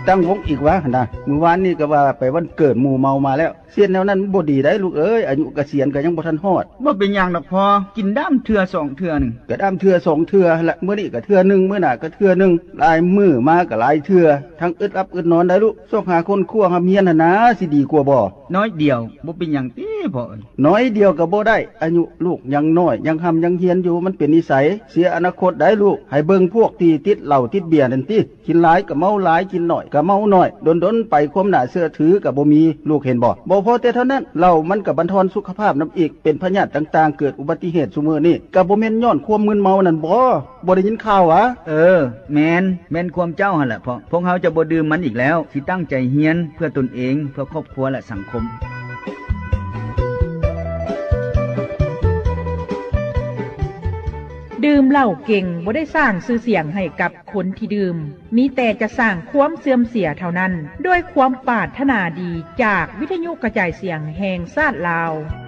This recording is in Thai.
ตั้งวงอีกวะนะมื้อวานนี่ก็ว่าไปวันเกิดหมู่เมามาแล้วเสียนแนวนั้นบ่ดีได้ลูกเอ้ยอายุเกษียณก็ยังบ่ทันฮอดบ่เป็นหยังดอกพอกินด้ามเทื่อ2เทื่อนึงก็ด้ามเทื่อ2เทื่อละมื้อนี้ก็เทื่อนึงมื้อหน้าก็เทื่อนึงหลายมื้อมาก็หลายเทื่อทั้งอึดอับอึดนอนได้ลูกซอกหาคนคั่วหาเมียน่ะนะสิดีกว่าบ่น้อยเดียวบ่เป็นหยังติพ่อน้อยเดียวก็บ่ได้อายุลูกยังน้อยยังหำยังเฮียนอยู่มันเป็นนิสัยเสียอนาคตได้ลูกให้เบิ่งพวกที่ติดเหล้าติดเบียร์นั่นติกินหลายก็เมาหลายกินน้อยก็เมาน้อยดนๆไปความน่าเชื่อถือก็บ่มีลูกเห็นบ่พอแต่เท่านั้นเหล้ามันก็บั่นทอนสุขภาพนำอีกเป็นพยาธิต่างๆเกิดอุบัติเหตุซุมื้อนี้ก็บ่แม่นย้อนความมึนเมานั่นบ่ได้ยินข่าวหวะแม่นความเจ้าหั่นแหละพ่อพวกเฮาจะบ่ดื่มมันอีกแล้วสิตั้งใจเรียนเพื่อตนเองเพื่อครอบครัวและสังคมดื่มเหล้าเก่งบ่ได้สร้างชื่อเสียงให้กับคนที่ดื่มมีแต่จะสร้างความเสื่อมเสียเท่านั้นด้วยความปรารถนาดีจากวิทยุกระจายเสียงแห่งชาติลาว